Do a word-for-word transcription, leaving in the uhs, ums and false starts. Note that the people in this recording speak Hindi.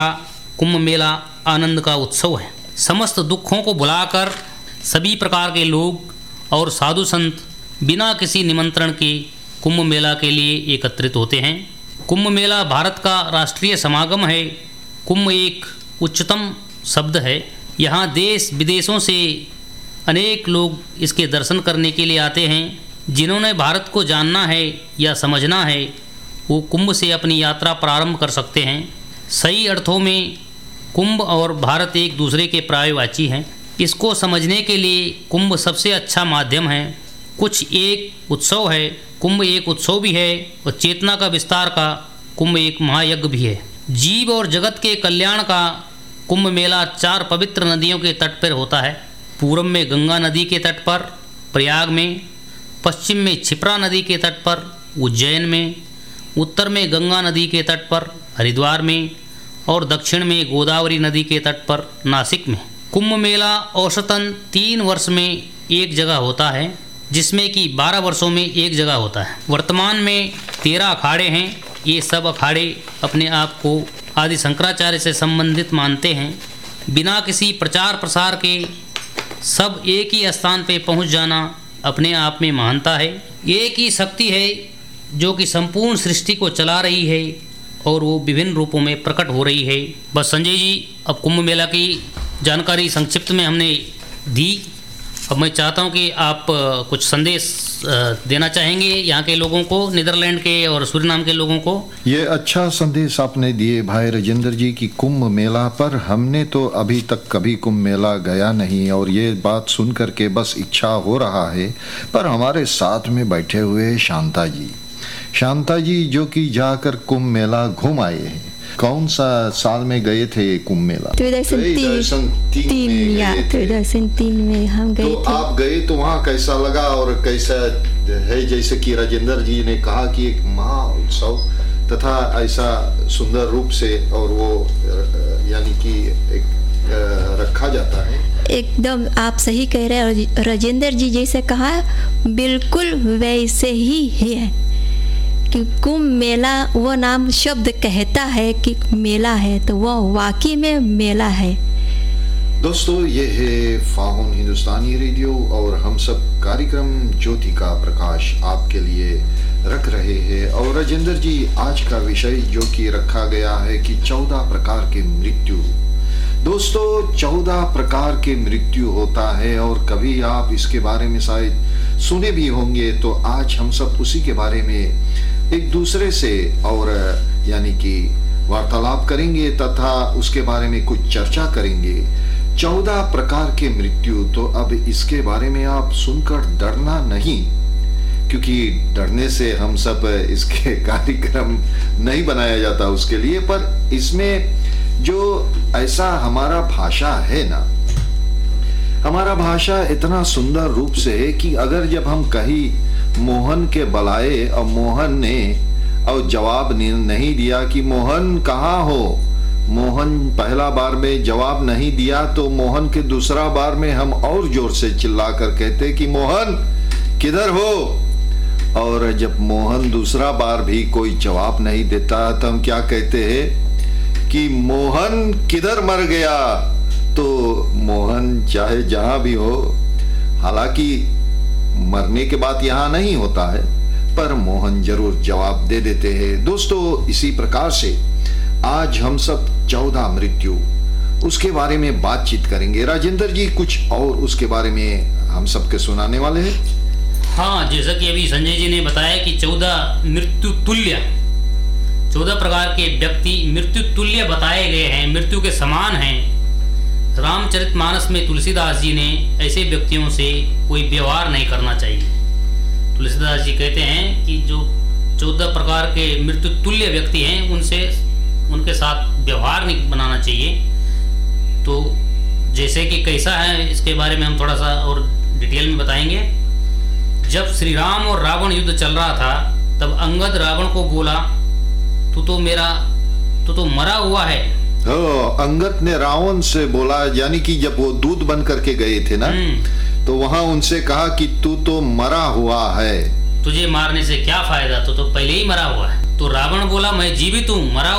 कुंभ मेला आनंद का उत्सव है। समस्त दुखों को भुलाकर सभी प्रकार के लोग और साधु संत बिना किसी निमंत्रण के कुंभ मेला के लिए एकत्रित होते हैं। कुंभ मेला भारत का राष्ट्रीय समागम है। कुंभ एक उच्चतम शब्द है। यहाँ देश विदेशों से अनेक लोग इसके दर्शन करने के लिए आते हैं। जिन्होंने भारत को जानना है या समझना है वो कुंभ से अपनी यात्रा प्रारंभ कर सकते हैं। सही अर्थों में कुंभ और भारत एक दूसरे के पर्यायवाची हैं। इसको समझने के लिए कुंभ सबसे अच्छा माध्यम है। कुछ एक उत्सव है, कुंभ एक उत्सव भी है और चेतना का विस्तार का कुंभ एक महायज्ञ भी है। जीव और जगत के कल्याण का कुंभ मेला चार पवित्र नदियों के तट पर होता है। पूर्व में गंगा नदी के तट पर प्रयाग में, पश्चिम में क्षिप्रा नदी के तट पर उज्जैन में, उत्तर में गंगा नदी के तट पर हरिद्वार में और दक्षिण में गोदावरी नदी के तट पर नासिक में। कुंभ मेला औसतन तीन वर्ष में एक जगह होता है, जिसमें कि बारह वर्षों में एक जगह होता है। वर्तमान में तेरह अखाड़े हैं। ये सब अखाड़े अपने आप को आदि शंकराचार्य से संबंधित मानते हैं। बिना किसी प्रचार प्रसार के सब एक ही स्थान पे पहुंच जाना अपने आप में महानता है। एक ही शक्ति है जो कि संपूर्ण सृष्टि को चला रही है और वो विभिन्न रूपों में प्रकट हो रही है। बस संजय जी, अब कुंभ मेला की जानकारी संक्षिप्त में हमने दी। अब मैं चाहता हूं कि आप कुछ संदेश देना चाहेंगे यहाँ के लोगों को, नीदरलैंड के और सूरीनाम के लोगों को। ये अच्छा संदेश आपने दिए भाई राजेंद्र जी की कुंभ मेला पर। हमने तो अभी तक कभी कुंभ मेला गया नहीं और ये बात सुन करके बस इच्छा हो रहा है। पर हमारे साथ में बैठे हुए शांता जी शांता जी जो कि जाकर कुंभ मेला घूम आए हैं। कौन सा साल में गए थे कुंभ मेला? दो हज़ार तीन या दो हज़ार तीन में हम गए तो थे। आप गए तो वहाँ कैसा लगा और कैसा है? जैसे कि राजेंद्र जी ने कहा कि एक महा उत्सव तथा ऐसा सुंदर रूप से और वो यानी कि एक रखा जाता है। एकदम आप सही कह रहे हैं। राजेंद्र जी जैसे कहा बिल्कुल वैसे ही है कि कुंभ मेला वो नाम शब्द कहता है कि मेला है तो वो वाकई में मेला है। दोस्तों, ये है फाहुन हिंदुस्तानी रेडियो और हम सब कार्यक्रम ज्योति का प्रकाश आपके लिए रख रहे हैं। और राजेंद्र जी, आज का विषय जो कि रखा गया है कि चौदह प्रकार के मृत्यु। दोस्तों, चौदह प्रकार के मृत्यु होता है और कभी आप इसके बारे में शायद सुने भी होंगे। तो आज हम सब उसी के बारे में एक दूसरे से और यानी कि वार्तालाप करेंगे तथा उसके बारे में कुछ चर्चा करेंगे। चौदह प्रकार के मृत्यु, तो अब इसके बारे में आप सुनकर डरना नहीं, क्योंकि डरने से हम सब इसके कार्यक्रम नहीं बनाया जाता उसके लिए। पर इसमें जो ऐसा हमारा भाषा है ना, हमारा भाषा इतना सुंदर रूप से है कि अगर जब हम कहीं मोहन के बुलाए और मोहन ने और जवाब नहीं दिया कि मोहन कहाँ हो, मोहन पहला बार में जवाब नहीं दिया तो मोहन के दूसरा बार में हम और जोर से चिल्लाकर कहते कि मोहन किधर हो। और जब मोहन दूसरा बार भी कोई जवाब नहीं देता तो हम क्या कहते हैं कि मोहन किधर मर गया। तो मोहन चाहे जहां भी हो, हालांकि मरने के बाद यहाँ नहीं होता है, पर मोहन जरूर जवाब दे देते हैं। दोस्तों, इसी प्रकार से आज हम सब चौदह मृत्यु उसके बारे में बातचीत करेंगे। राजेंद्र जी कुछ और उसके बारे में हम सबके सुनाने वाले हैं। हाँ, जैसा कि अभी संजय जी ने बताया कि चौदह मृत्यु तुल्य, चौदह प्रकार के व्यक्ति मृत्यु तुल्य बताए गए हैं, मृत्यु के समान हैं। रामचरितमानस में तुलसीदास जी ने ऐसे व्यक्तियों से कोई व्यवहार नहीं करना चाहिए। तुलसीदास जी कहते हैं कि जो चौदह प्रकार के मृत्यु तुल्य व्यक्ति हैं उनसे उनके साथ व्यवहार नहीं बनाना चाहिए। तो जैसे कि कैसा है इसके बारे में हम थोड़ा सा और डिटेल में बताएंगे। जब श्री राम और रावण युद्ध चल रहा था तब अंगद रावण को बोला, तू तो मेरा तू तो मरा हुआ है। हाँ, अंगद ने रावण से बोला, यानी कि जब वो दूध बन करके गए थे ना, तो वहां उनसे कहा कि तू तो मरा हुआ है, तुझे मारने से क्या फायदा, तू तो पहले ही मरा हुआ है। तो रावण बोला, मैं जीवित हूँ, मरा